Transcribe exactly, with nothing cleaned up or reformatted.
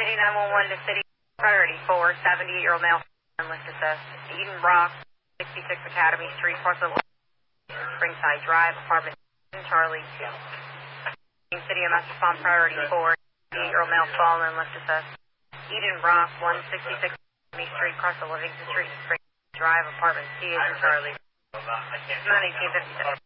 nine one one to City, priority four, seventy-eight-year-old male, lift assist. Eden Rock, sixty-six Academy Street, parcel Springside Drive, apartment Charlie two. City M S respond priority four, eighty-eight-year-old male fallen, lift assist. Eden Rock, one sixty-six Academy Street, parcel Livingston Street, Springside Drive, apartment C is in Charlie. nine eighteen fifty-six.